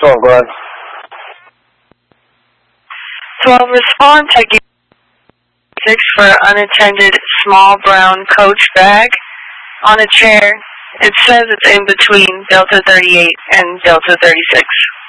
12, go ahead. 12, respond to 6 for unattended small brown coach bag on a chair. It says it's in between Delta 38 and Delta 36.